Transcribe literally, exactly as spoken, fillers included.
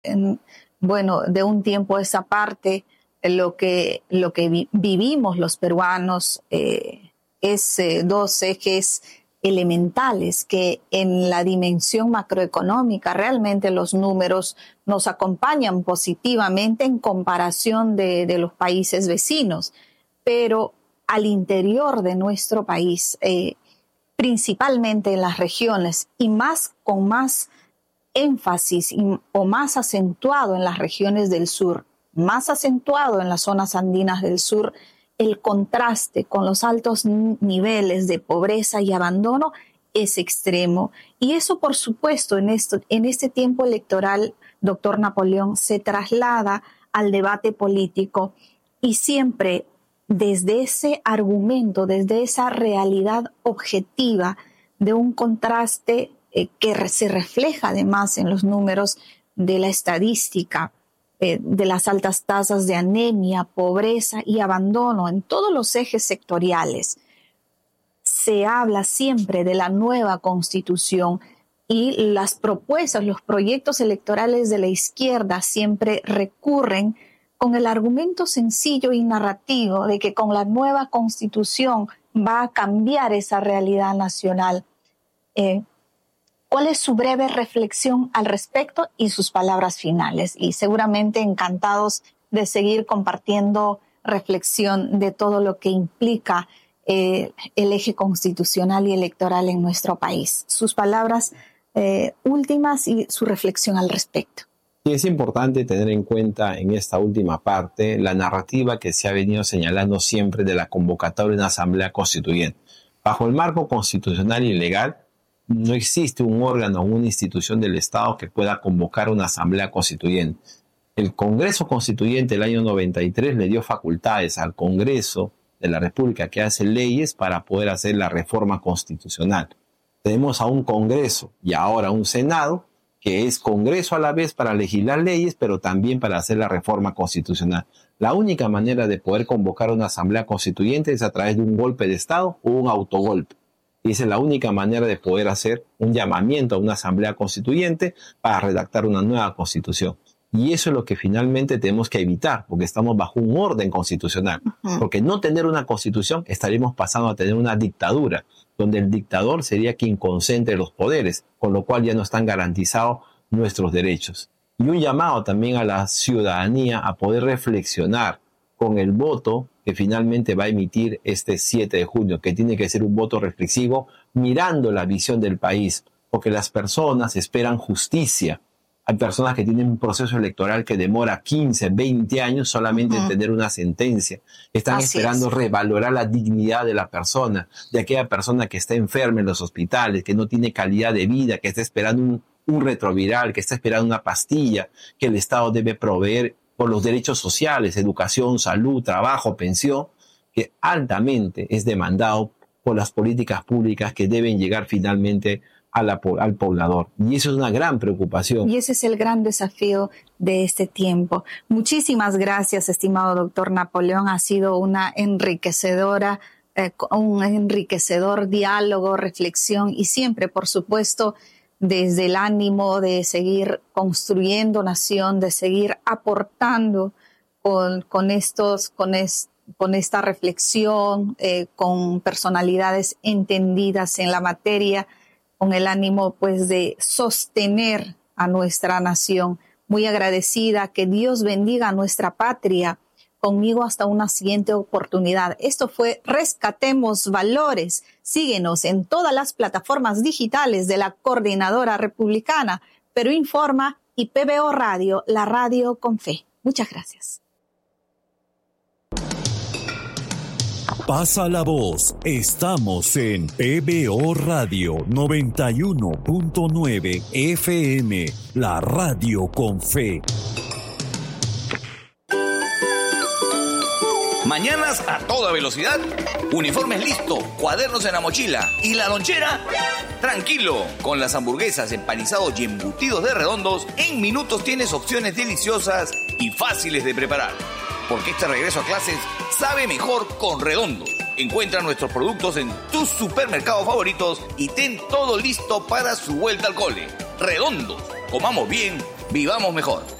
En, bueno, de un tiempo a esa parte, lo que, lo que vi, vivimos los peruanos eh, es eh, dos ejes elementales que en la dimensión macroeconómica realmente los números nos acompañan positivamente en comparación de, de los países vecinos, pero al interior de nuestro país, eh, principalmente en las regiones y más con más énfasis y, o más acentuado en las regiones del sur, más acentuado en las zonas andinas del sur, el contraste con los altos niveles de pobreza y abandono es extremo. Y eso, por supuesto, en, esto, en este tiempo electoral, doctor Napoleón, se traslada al debate político y siempre desde ese argumento, desde esa realidad objetiva de un contraste eh, que se refleja además en los números de la estadística, eh, de las altas tasas de anemia, pobreza y abandono en todos los ejes sectoriales. Se habla siempre de la nueva Constitución y las propuestas, los proyectos electorales de la izquierda siempre recurren con el argumento sencillo y narrativo de que con la nueva Constitución va a cambiar esa realidad nacional. Eh, ¿Cuál es su breve reflexión al respecto y sus palabras finales? Y seguramente encantados de seguir compartiendo reflexión de todo lo que implica eh, el eje constitucional y electoral en nuestro país. Sus palabras eh, últimas y su reflexión al respecto. Y es importante tener en cuenta en esta última parte la narrativa que se ha venido señalando siempre de la convocatoria de una asamblea constituyente. Bajo el marco constitucional y legal, no existe un órgano o una institución del Estado que pueda convocar una asamblea constituyente. El Congreso Constituyente del año noventa y tres le dio facultades al Congreso de la República que hace leyes para poder hacer la reforma constitucional. Tenemos a un Congreso y ahora un Senado que es Congreso a la vez para legislar leyes, pero también para hacer la reforma constitucional. La única manera de poder convocar una asamblea constituyente es a través de un golpe de Estado o un autogolpe. Y esa es la única manera de poder hacer un llamamiento a una asamblea constituyente para redactar una nueva constitución. Y eso es lo que finalmente tenemos que evitar, porque estamos bajo un orden constitucional. Uh-huh. Porque no tener una constitución estaremos pasando a tener una dictadura, donde el dictador sería quien concentre los poderes, con lo cual ya no están garantizados nuestros derechos. Y un llamado también a la ciudadanía a poder reflexionar con el voto que finalmente va a emitir este siete de junio, que tiene que ser un voto reflexivo mirando la visión del país, porque las personas esperan justicia. Hay personas que tienen un proceso electoral que demora quince, veinte años solamente uh-huh. en tener una sentencia. Están Así esperando es. revalorar la dignidad de la persona, de aquella persona que está enferma en los hospitales, que no tiene calidad de vida, que está esperando un, un retroviral, que está esperando una pastilla que el Estado debe proveer por los derechos sociales, educación, salud, trabajo, pensión, que altamente es demandado por las políticas públicas que deben llegar finalmente a la, al poblador. Y eso es una gran preocupación. Y ese es el gran desafío de este tiempo. Muchísimas gracias, estimado doctor Napoleón. Ha sido una enriquecedora, eh, un enriquecedor diálogo, reflexión y siempre, por supuesto, desde el ánimo de seguir construyendo nación, de seguir aportando con, con, estos, con, es, con esta reflexión, eh, con personalidades entendidas en la materia, con el ánimo pues de sostener a nuestra nación. Muy agradecida, que Dios bendiga a nuestra patria. Conmigo hasta una siguiente oportunidad. Esto fue Rescatemos Valores. Síguenos en todas las plataformas digitales de la Coordinadora Republicana, Perú Informa y P B O Radio, la radio con fe. Muchas gracias. Pasa la voz. Estamos en P B O Radio noventa y uno punto nueve F M, la radio con fe. Mañanas a toda velocidad, uniformes listo, cuadernos en la mochila y la lonchera. Tranquilo, con las hamburguesas, empanizados y embutidos de Redondos, en minutos tienes opciones deliciosas y fáciles de preparar. Porque este regreso a clases sabe mejor con Redondos. Encuentra nuestros productos en tus supermercados favoritos y ten todo listo para su vuelta al cole. Redondos, comamos bien Vivamos mejor.